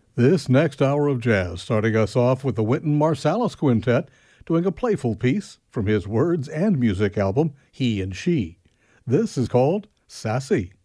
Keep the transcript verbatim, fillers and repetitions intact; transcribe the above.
This next hour of jazz, starting us off with the Wynton Marsalis Quintet doing a playful piece from his words and music album, He and She. This is called Sassy.